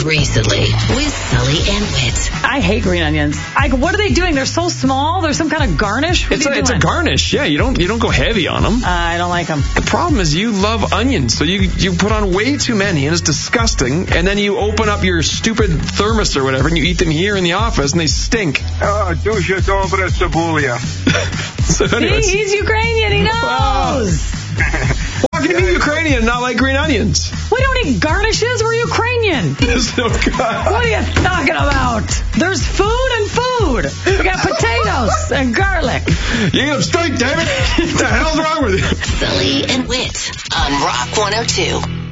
recently with Sully and Whit. I hate green onions. What are they doing? They're so small. They're some kind of garnish. It's a garnish. Yeah, you don't go heavy on them. I don't like them. The problem is you love onions, so you put on way too many, and it's disgusting. And then you open up your stupid thermos or whatever, and you eat them here in the office, and they stink. Dusha dobre cebulia. So anyways. He's Ukrainian. He knows. Wow. How can you be Ukrainian and not like green onions? We don't eat garnishes. We're Ukrainian. There's no God. What are you talking about? There's food and food. We got potatoes and garlic. You eat them straight, damn it. What the hell's wrong with you? Sully and Whit on Rock 102.